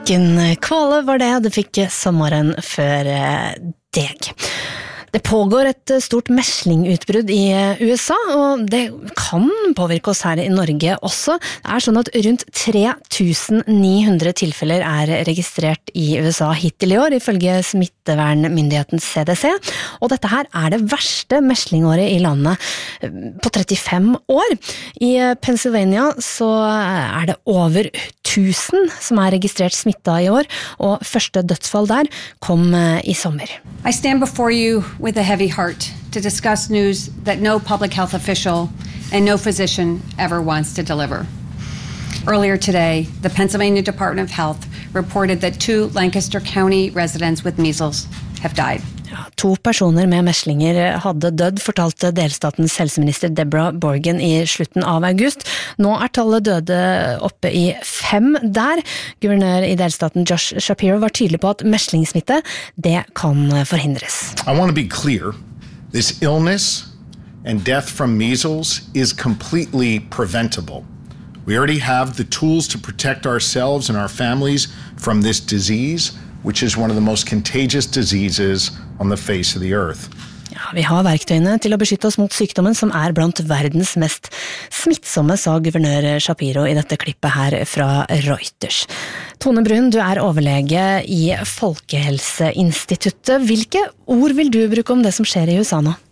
Morten Kvale var det fikk sommeren før deg. Det pågår et stort meslingutbrudd i USA, og det kan påvirke oss her i Norge også. Det sånn at rundt 3900 tilfeller registrert i USA hittil i år, ifølge smittevernmyndigheten CDC. Og dette her det verste meslingåret i landet på 35 år. I Pennsylvania så det over 1000 som registrert smitta i år, og første dødsfall der kom i sommer. I stand before you with a heavy heart to discuss news that no public health official and no physician ever wants to deliver. Earlier today, the Pennsylvania Department of Health reported that 2 Lancaster County residents with measles have died. 2 personer med meslinger hadde dødd, fortalte delstatens helseminister Deborah Borgen i slutten av august. Nå tallet døde oppe i 5 der. Guvernør i delstaten Josh Shapiro var tydelig på at meslingsmitte, det kan forhindres. I want to be clear. This illness and death from measles is completely preventable. We already have the tools to protect ourselves and our families from this disease, which is one of the most contagious diseases on the face of the earth. Ja, vi har verktøyene til å beskytte oss mot sykdommen som blant verdens mest smittsomme, sa guvernør Shapiro i dette klippet her fra Reuters. Tone Brun, du overlege i Folkehelseinstituttet. Hvilke ord vil du bruke om det som skjer i USA nå?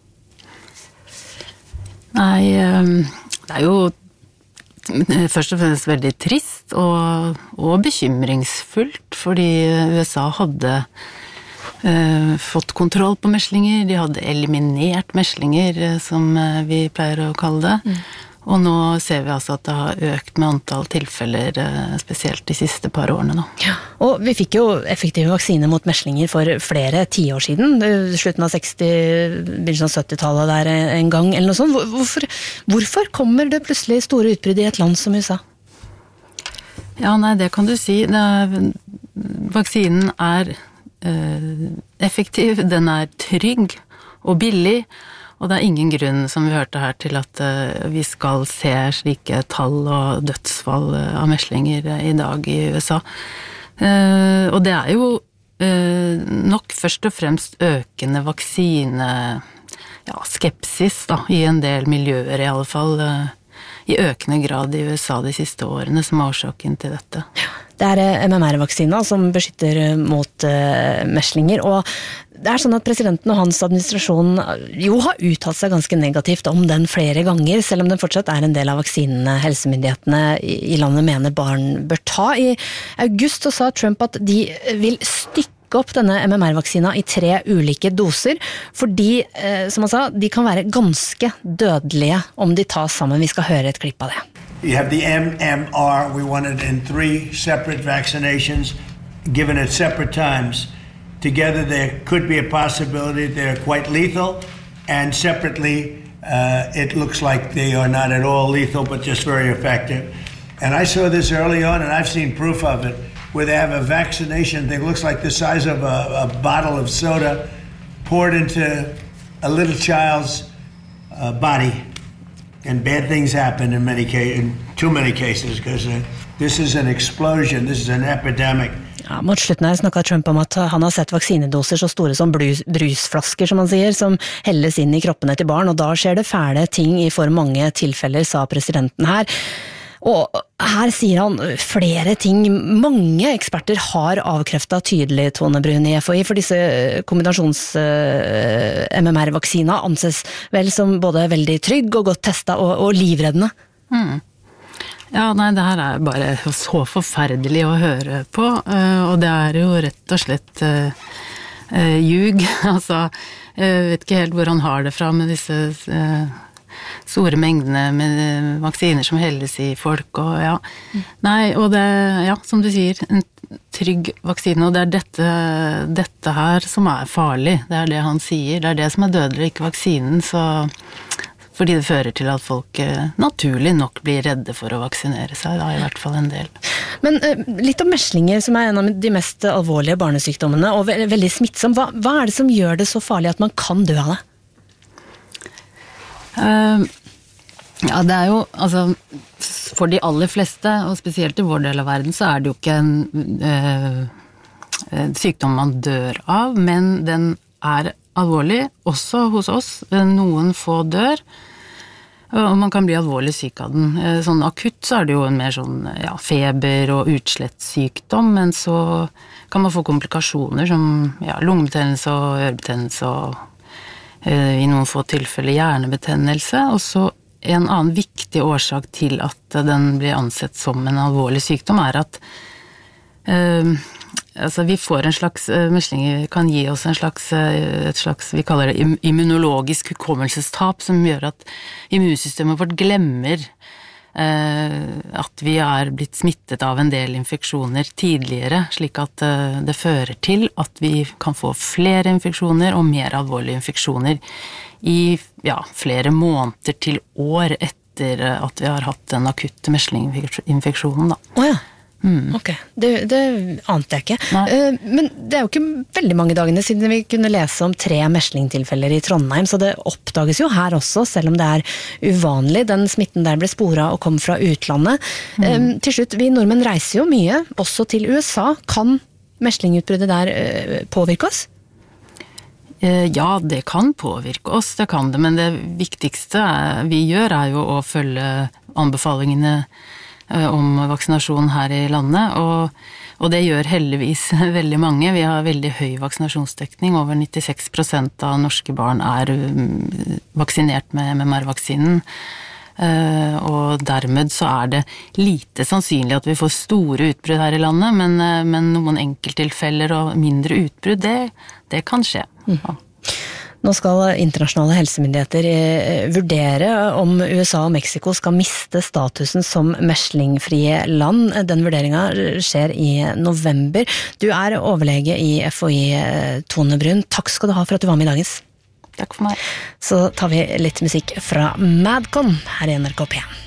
Nei, det jo først og fremst veldig trist og bekymringsfullt, fordi USA hadde fått kontroll på meslinger, de hadde eliminert meslinger, som vi pleier å kalle det. Og nå ser vi altså at det har økt med antall tilfeller, spesielt de siste par årene nå. Ja, og vi fikk jo effektive vaksiner mot meslinger for flere 10 år siden, slutten av begynnelsen av 70-tallet der en gang, eller noe sånt. Hvorfor kommer det plutselig store utbrudd i et land som USA? Ja, nei, det kan du si. Vaksinen effektiv, den trygg og billig, og det ingen grunn, som vi hørte her, til at vi skal se slike tall og dødsfall av meslinger i dag i USA. Og det jo nok først og fremst økende skepsis da, i en del miljøer i alle fall, i økende grad i USA de siste årene, som årsaken til dette. Det MMR-vaksina som beskytter mot meslinger, og det sånn at presidenten og hans administrasjon jo har uttalt seg ganske negativt om den flere ganger, selv om den fortsatt en del av vaksinene helsemyndighetene i landet mener barn bør ta. I august så sa Trump at de vil stykke opp denne MMR-vaksina i 3 ulike doser, fordi, som han sa, de kan være ganske dødelige om de tas sammen. Vi skal høre et klipp av det. You have the MMR, we want it in 3 separate vaccinations, given at separate times. Together there could be a possibility they're quite lethal, and separately it looks like they are not at all lethal, but just very effective. And I saw this early on, and I've seen proof of it, where they have a vaccination thing, looks like the size of a bottle of soda poured into a little child's body. And bad things happen in too many cases, because this is an explosion, this is an epidemic. Ja, mot slutten her snakket Trump om at han har sett vaksinedoser så store som brusflasker, som han sier, som helles inn i kroppene til barn, og da skjer det fæle ting i for mange tilfeller, sa presidenten her. Og her sier han flere ting. Mange eksperter har avkreftet tydelig, Tone Brun i FHI, for disse kombinasjons-MMR-vaksina anses vel som både veldig trygg og godt testet og livreddende. Ja, nei, det her bare så forferdelig å høre på, og det jo rett og slett ljug. Altså, jeg vet ikke helt hvor han har det fra med disse store mengdene med vaksiner som helles i folk, og ja. Nei, og det, ja, som du sier, en trygg vaksine, og det dette her som farlig. Det det han sier, det det som dødelig, ikke vaksinen, fordi det fører til at folk naturlig nok blir redde for å vaksinere seg, da, i hvert fall en del. Men litt om meslinger, som en av de mest alvorlige barnesykdommene, og veldig smittsom. Hva det som gjør det så farlig at man kan dø av det? Ja, det jo, altså, for de aller fleste, og spesielt I vår del av verden, så det jo ikke en sykdom man dør av, men den alvorlig, også hos oss. Noen få dør, og man kan bli alvorlig syk av den. Sånn akutt så det jo en mer sånn feber og utslettsykdom, men så kan man få komplikasjoner som lungebetennelse og ørebetennelse og I noen få tilfeller hjernebetennelse, og så en annen viktig årsak til at den blir ansett som en alvorlig sykdom at vi får en slags meslinger kan gi oss et slags, vi kaller det immunologisk hukommelsestap, som gjør at immunsystemet vårt glemmer at vi blitt smittet av en del infeksjoner tidligere, slik at det fører til at vi kan få flere infeksjoner og mer alvorlige infeksjoner I flere måneder til år etter at vi har hatt den akutte meslinginfeksjonen da. Ok, det ante jeg ikke. Men det jo ikke veldig mange dagene siden vi kunne lese om 3 meslingtilfeller I Trondheim, så det oppdages jo her også, selv om det uvanlig. Den smitten der ble sporet og kom fra utlandet. Til slutt, vi nordmenn reiser jo mye, også til USA. Kan meslingutbruddet der påvirke oss? Ja, det kan påvirke oss, det kan det, men det viktigste vi gjør jo å følge anbefalingene om vaksinasjon her I landet, og det gjør heldigvis veldig mange. Vi har veldig høy vaksinasjonsdekning, over 96% av norske barn vaksinert med MMR-vaksinen, og dermed så det lite sannsynlig at vi får store utbrudd her I landet, men noen enkelttilfeller og mindre utbrudd, det kan skje. Ja. Nå skal internasjonale helsemyndigheter vurdere om USA og Mexico skal miste statusen som meslingfrie land. Den vurderingen skjer I november. Du overlege I FHI, Tone Brun. Takk skal du ha for at du var med I dagens. Takk for meg. Så tar vi litt musikk fra Madcon her I NRK P1.